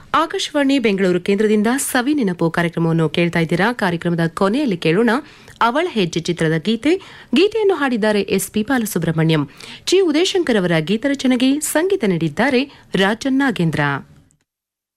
ಆಕಾಶವಾಣಿ ಬೆಂಗಳೂರು ಕೇಂದ್ರದಿಂದ ಸವಿ ನೆನಪು ಕಾರ್ಯಕ್ರಮವನ್ನು ಕೇಳ್ತಾ ಇದ್ದೀರಾ. ಕಾರ್ಯಕ್ರಮದ ಕೊನೆಯಲ್ಲಿ ಕೇಳೋಣ ಅವಳ ಹೆಜ್ಜೆ ಚಿತ್ರದ ಗೀತೆಯನ್ನು ಹಾಡಿದ್ದಾರೆ ಎಸ್ಪಿ ಬಾಲಸುಬ್ರಹ್ಮಣ್ಯಂ. ಜಿ ಉದಯಶಂಕರ್ ಅವರ ಗೀತರಚನೆಗೆ ಸಂಗೀತ ನೀಡಿದ್ದಾರೆ ರಾಜನ್ ನಾಗೇಂದ್ರ.